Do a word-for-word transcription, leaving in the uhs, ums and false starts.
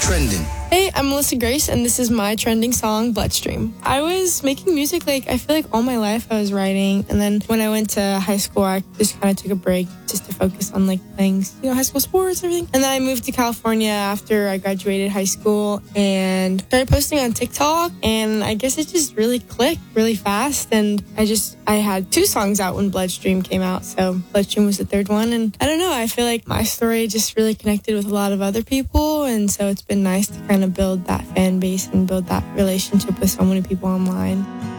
trending? Hey, I'm Melissa Grace, and this is my trending song, Bloodstream. I was making music, like, I feel like all my life I was writing, and then when I went to high school, I just kind of took a break just to focus on, like, playing, you know, high school sports and everything. And then I moved to California after I graduated high school and started posting on TikTok, and I guess it just really clicked really fast, and I just, I had two songs out when Bloodstream came out, so Bloodstream was the third one, and I don't know, I feel like my story just really connected with a lot of other people, and so it's been nice to kind of build that fan base and build that relationship with so many people online.